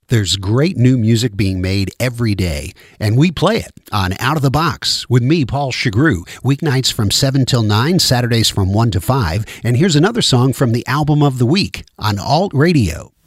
There's great new music being made every day, and we play it on Out of the Box with me, Paul Chagru, weeknights from 7 till 9, Saturdays from 1 to 5. And here's another song from the album of the week on Alt Radio.